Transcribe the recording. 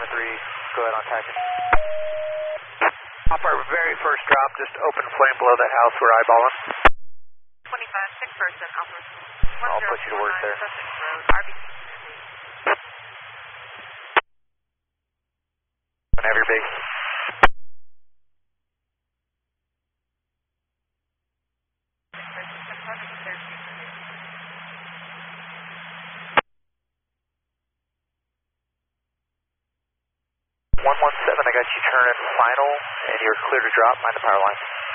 go ahead on tacking. Off our very first drop, just open flame below that house we're eyeballing. 25, 6 person, Alpha. I'll put you to work there. Sussex Road, RBC. Whenever you're big. I got you turning final, and you're clear to drop. Mind the power line.